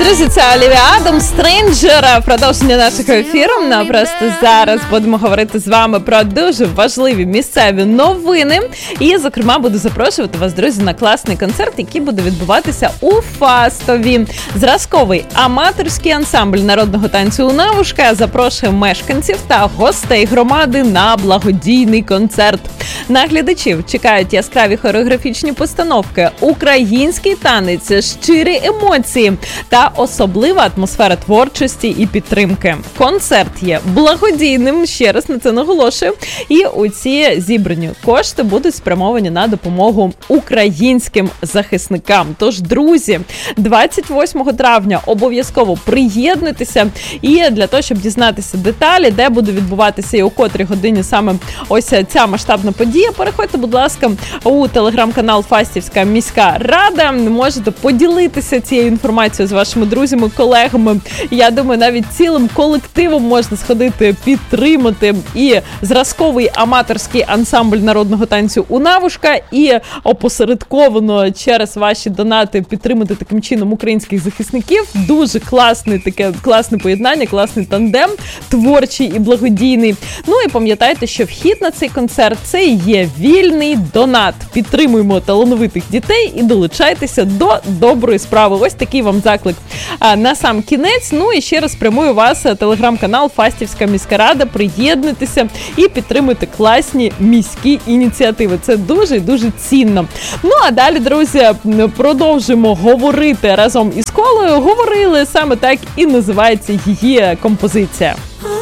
Друзі, це Олівія Адамс, Стрейнджер. Продовження нашого ефіру. Просто зараз будемо говорити з вами про дуже важливі місцеві новини. І, зокрема, буду запрошувати вас, друзі, на класний концерт, який буде відбуватися у Фастові. Зразковий аматорський ансамбль народного танцю «Унавушка» запрошує мешканців та гостей громади на благодійний концерт. На глядачів чекають яскраві хореографічні постановки, український танець, щирі емоції та особлива атмосфера творчості і підтримки. Концерт є благодійним, ще раз на це наголошую, і усі зібрані кошти будуть спрямовані на допомогу українським захисникам. Тож, друзі, 28 травня обов'язково приєднуйтеся, і для того, щоб дізнатися деталі, де буде відбуватися і о котрій годині саме ось ця масштабна подія, переходьте, будь ласка, у телеграм-канал Фастівська міська рада. Можете поділитися цією інформацією з вашими друзями, колегами. Я думаю, навіть цілим колективом можна сходити, підтримати і зразковий аматорський ансамбль народного танцю «Унавушка», і опосередковано через ваші донати підтримати таким чином українських захисників. Дуже класне поєднання, класний тандем, творчий і благодійний. Ну і пам'ятайте, що вхід на цей концерт – це і є вільний донат. Підтримуємо талановитих дітей і долучайтеся до доброї справи. Ось такий вам заклик на сам кінець. Ну і ще раз прямую вас телеграм-канал Фастівська міська рада. Приєднуйтеся і підтримуйте класні міські ініціативи. Це дуже і дуже цінно. Ну а далі, друзі, продовжуємо говорити разом із Колою. Говорили, саме так і називається її композиція.